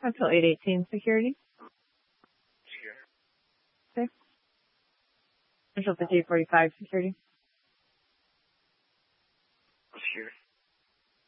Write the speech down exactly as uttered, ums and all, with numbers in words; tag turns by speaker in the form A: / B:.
A: Until eight eighteen security.
B: Secure.
A: Okay. Until fifty forty-five security.